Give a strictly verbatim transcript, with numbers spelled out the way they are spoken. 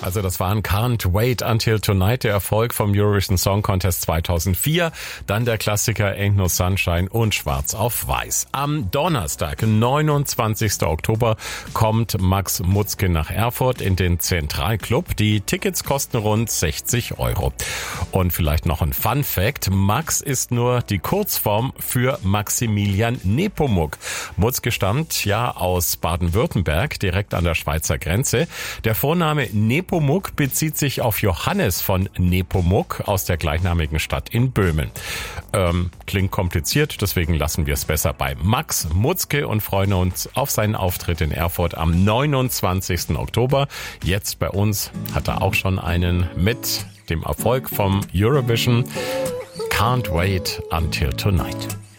Also das waren Can't Wait Until Tonight, der Erfolg vom Eurovision Song Contest zweitausendvier. Dann der Klassiker Ain't No Sunshine und Schwarz auf Weiß. Am Donnerstag, neunundzwanzigsten Oktober, kommt Max Mutzke nach Erfurt in den Zentralclub. Die Tickets kosten rund sechzig Euro. Und vielleicht noch ein Fun Fact. Max ist nur die Kurzform für Maximilian Nepomuk. Mutzke stammt ja aus Baden-Württemberg, direkt an der Schweizer Grenze. Der Vorname Nepomuk bezieht sich auf Johannes von Nepomuk aus der gleichnamigen Stadt in Böhmen. Ähm, klingt kompliziert, deswegen lassen wir es besser bei Max Mutzke und freuen uns auf seinen Auftritt in Erfurt am neunundzwanzigsten Oktober. Jetzt bei uns hat er auch schon einen mit dem Erfolg vom Eurovision. Can't Wait Until Tonight.